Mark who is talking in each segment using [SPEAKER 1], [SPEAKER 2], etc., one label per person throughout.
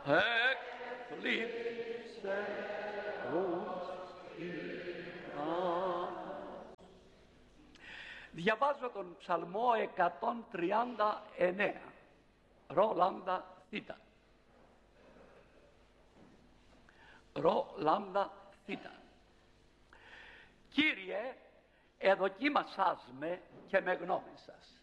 [SPEAKER 1] εκλείψε Διαβάζω τον Ψαλμό 139, ρο λάμδα θήτα. Ρο λάμδα θήτα. Κύριε, εδοκίμασάς με και με γνώρισας.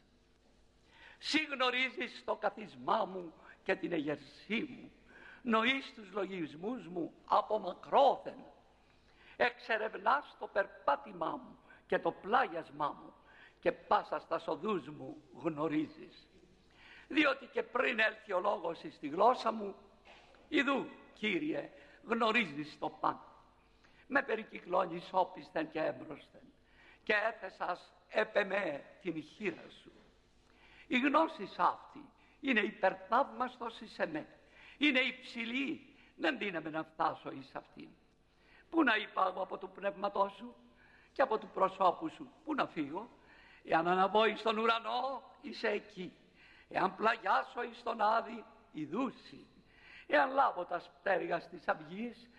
[SPEAKER 1] Συ γνωρίζεις το καθισμά μου και την εγερσή μου, νοείς τους λογισμούς μου από μακρόθεν. Εξερευνάς το περπάτημά μου και το πλάγιασμά μου και πάσα στα οδούς μου γνωρίζεις. Διότι και πριν έλθει ο λόγος στη γλώσσα μου, ιδού, Κύριε, γνωρίζεις το παν. Με περικυκλώνεις όπισθεν και έμπροσθεν και έθεσας επ' εμέ την χείρα σου. Η γνώση αυτή είναι υπερθαύμαστος εις εμέ, είναι υψηλή, δεν δύναμαι να φτάσω εις αυτήν. Πού να υπάγω από του πνεύματός σου και από του προσώπου σου, πού να φύγω? Εάν αναβώ εις τον ουρανό, είσαι εκεί. Εάν πλαγιάσω εις τον άδη, ιδούσι. Εάν λάβω τα πτέρυγα της αυγής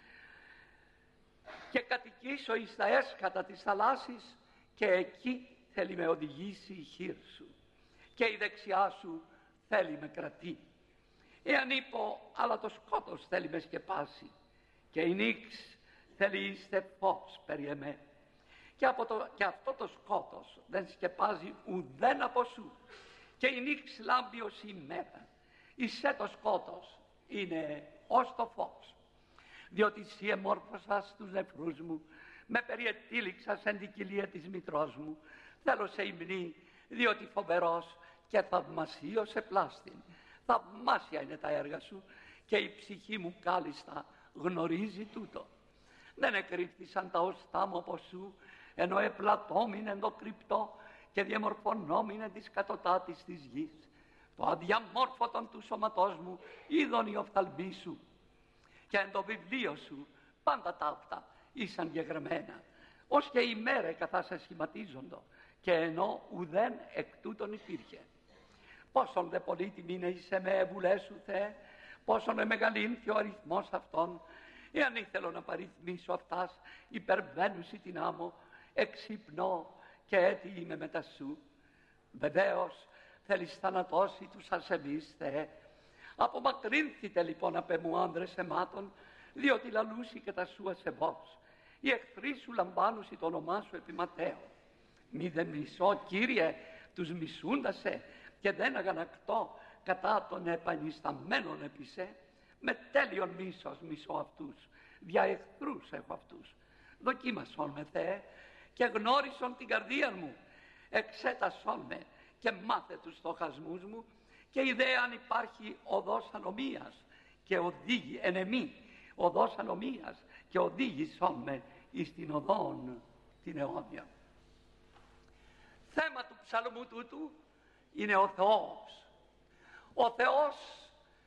[SPEAKER 1] και κατοικήσω εις τα έσχατα της θαλάσσης, και εκεί θέλει με οδηγήσει η χείρ σου και η δεξιά σου θέλει με κρατεί. Εάν είπω, αλλά το σκότος θέλει με σκεπάσει και η νύξ θέλει είστε φως περί εμέ, και αυτό το σκότος δεν σκεπάζει ουδέν από σου, και η νύξ λάμπει ως ημέρα. Εισέ το σκότος είναι ως το φως. Διότι εσύ εμόρφωσας τους νεφρούς μου, με περιετήληξας εν την κοιλία της μητρός μου. Θέλω σε υμνή, διότι φοβερός και θαυμασίος σε πλάστην. Θαυμάσια είναι τα έργα σου και η ψυχή μου κάλλιστα γνωρίζει τούτο. Δεν εκρύφθησαν τα οστά μου από σου, ενώ επλατώμην το κρυπτό και διαμορφωνόμην της κατωτάτης της γης. Το αδιαμόρφωτον του σώματός μου είδον η οφθαλμή σου, και εν το βιβλίο σου πάντα ταύτα ήσαν γεγραμμένα, ως και η μέρα καθά σε σχηματίζοντο, και ενώ ουδέν εκ τούτων υπήρχε. Πόσον δε πολύτιμη είναι εις εμέ βουλέ σου, Θεέ, πόσον εμεγαλύνθη ο αριθμός αυτών. Εάν ήθελω να παριθμίσω αυτάς, υπερβαίνουσι την άμμο, εξυπνώ και έτη είμαι μετά σου. Βεβαίως θέλεις θανατώσει τους ασεβείς, Θεέ. Απομακρύνθητε λοιπόν απ' εμού άνδρες αιμάτων, διότι λαλούσι και τα σου ασεβώς. Οι εχθροί σου λαμβάνουσι το όνομά σου επιματέω. Μη δε μισώ, Κύριε, τους μισούντασε, και δεν αγανακτώ κατά των επανισταμένων επισέ. Με τέλειον μίσος μισώ αυτούς, δια εχθρούς έχω αυτούς. Δοκίμασον με, Θεέ, και γνώρισον την καρδία μου. Εξέτασον με και μάθε τους στοχασμούς μου, και ιδέα αν υπάρχει οδός ανομίας και οδήγη εν εμή, οδός ανομίας, και οδήγησον με εις την οδόν την αιώνια. Θέμα του ψαλμού τούτου είναι ο Θεός. Ο Θεός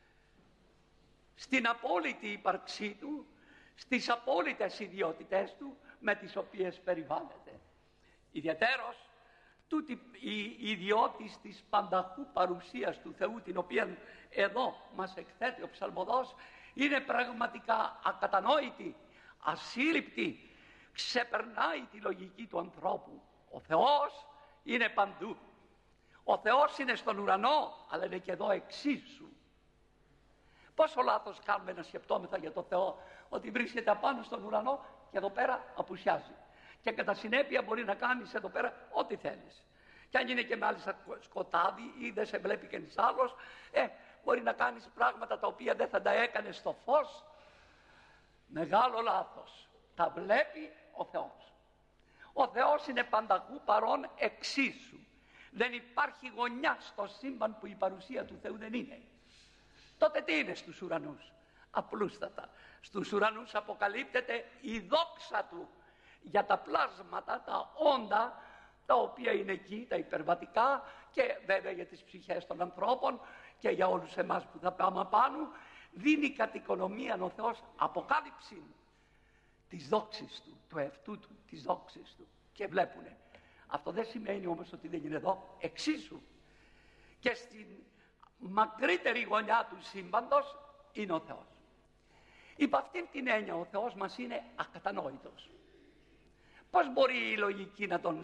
[SPEAKER 1] στην απόλυτη ύπαρξή του, στις απόλυτες ιδιότητες του με τις οποίες περιβάλλεται. Ιδιαιτέρως τούτη η ιδιώτης της πανταχού παρουσίας του Θεού, την οποία εδώ μας εκθέτει ο ψαλμοδός, είναι πραγματικά ακατανόητη, ασύλληπτη, ξεπερνάει τη λογική του ανθρώπου. Ο Θεός είναι παντού. Ο Θεός είναι στον ουρανό, αλλά είναι και εδώ εξίσου. Πόσο λάθος κάνουμε να σκεπτόμεθα για το Θεό, ότι βρίσκεται απάνω στον ουρανό και εδώ πέρα απουσιάζει. Και κατά συνέπεια μπορεί να κάνεις εδώ πέρα ό,τι θέλεις. Και αν είναι και μάλιστα σκοτάδι ή δεν σε βλέπει κανείς άλλος, μπορεί να κάνεις πράγματα τα οποία δεν θα τα έκανες στο φως. Μεγάλο λάθος. Τα βλέπει ο Θεός. Ο Θεός είναι πανταχού παρόν εξίσου. Δεν υπάρχει γωνιά στο σύμπαν που η παρουσία του Θεού δεν είναι. Τότε τι είναι στους ουρανούς? Απλούστατα. Στους ουρανούς αποκαλύπτεται η δόξα του για τα πλάσματα, τα όντα, τα οποία είναι εκεί, τα υπερβατικά, και βέβαια για τις ψυχές των ανθρώπων και για όλους εμάς που θα πάμε απάνω. Δίνει κατ' οικονομίαν ο Θεός αποκάλυψη της δόξης του, του εαυτού του, της δόξης του, και βλέπουνε. Αυτό δεν σημαίνει όμως ότι δεν είναι εδώ εξίσου. Και στην μακρύτερη γωνιά του σύμπαντος είναι ο Θεός. Υπ' αυτήν την έννοια ο Θεός μας είναι ακατανόητος. Πώς μπορεί η λογική να τον